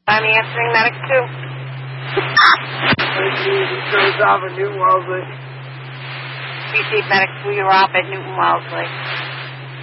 I'm answering medic 2. He goes off at Newton Wellesley. Receive medic 2, you're off at Newton Wellesley.